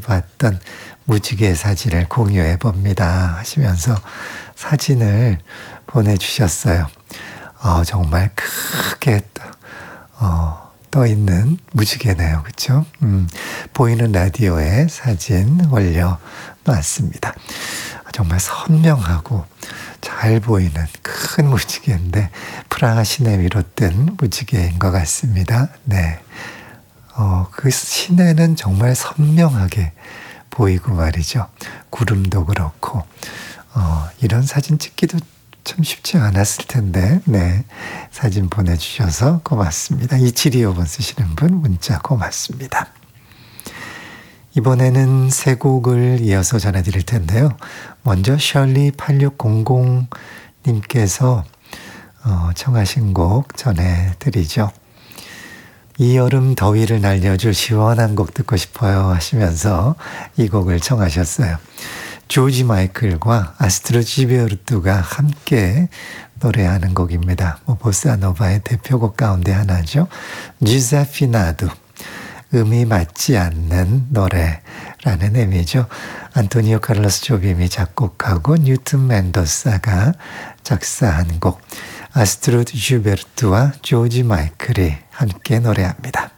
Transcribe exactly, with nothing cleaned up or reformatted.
봤던 무지개 사진을 공유해 봅니다 하시면서 사진을 보내주셨어요. 어, 정말 크게 어, 떠 있는 무지개네요. 그렇죠? 음, 보이는 라디오에 사진 올려놨습니다. 정말 선명하고 잘 보이는 큰 무지개인데 프라하 시내 위로 뜬 무지개인 것 같습니다. 네, 어, 그 시내는 정말 선명하게 보이고 말이죠. 구름도 그렇고 어, 이런 사진 찍기도 참 쉽지 않았을 텐데 네, 사진 보내주셔서 고맙습니다. 이칠이오 번 쓰시는 분 문자 고맙습니다. 이번에는 세 곡을 이어서 전해드릴 텐데요. 먼저 셜리 팔육공공 님께서 어, 청하신 곡 전해드리죠. 이 여름 더위를 날려줄 시원한 곡 듣고 싶어요 하시면서 이 곡을 청하셨어요. 조지 마이클과 아스트로 지베르투가 함께 노래하는 곡입니다. 뭐 보사노바의 대표곡 가운데 하나죠. 지자피나두, 음이 맞지 않는 노래라는 의미죠. 안토니오 카를로스 조빔이 작곡하고 뉴튼 멘도사가 작사한 곡, 아스트로드 슈베르트와 조지 마이클이 함께 노래합니다.